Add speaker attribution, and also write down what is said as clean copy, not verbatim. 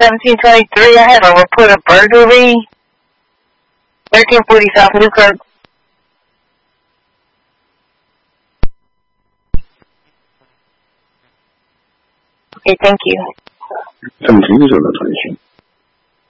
Speaker 1: 1723. I have a report of burglary. 1340 South Newkirk. Okay, thank you.
Speaker 2: 17是什么传讯？